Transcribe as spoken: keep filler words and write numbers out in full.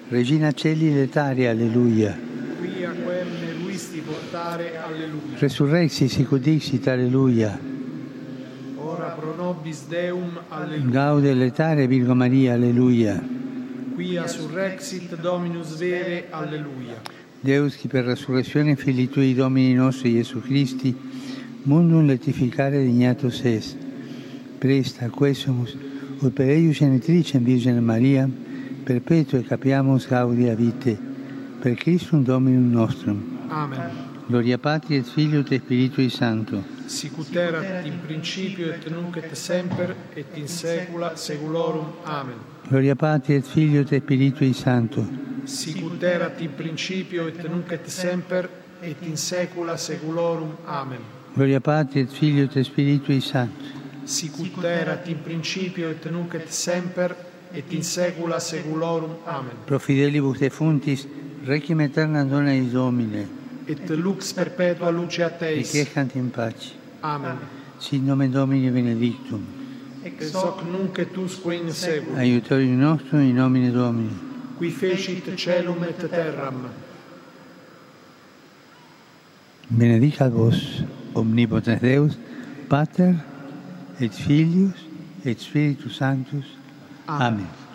Regina Celi Letare, alleluia. Quia quem meruisti portare, alleluia. Resurrexit sic ut dixit, alleluia. Ora pro nobis Deum, alleluia. Gaude Letare Virgo Maria, alleluia. Quia surrexit Dominus vere, alleluia. Deus qui per resurrezione Filii Tui Domini nostri Iesu Christi mundum letificare dignatus est. Presta quesumus ut per eius genitricem Virgine Maria perpetue capiamus gaudia vitae per Christum Dominum nostrum. Amen. Gloria Patri et Filio et Spiritui Sancto. Sicut erat in principio et nunc et semper et in saecula saeculorum. Amen. Gloria Patri et Filio et Spiritui Sancto. Sicut erat in principio et nunc et semper et in saecula saeculorum. Amen. Gloria Patri et Filio et Spiritui Sancto. Sicut erat in principio et nunc et semper et in saecula saeculorum. Amen. Pro fidelibus defuntis requiem aeterna dona eis Domine. Et lux perpetua luce a Teis. Requiescant in pace. Amen. Sit nomen Domini benedictum. Ex hoc nunc et usque in seculum. Aiutorium nostrum in nomine Domini. Qui fecit celum et terram. Benedicat vos omnipotens Deus, Pater et Filius et Spiritus Sanctus. Amen. Amen.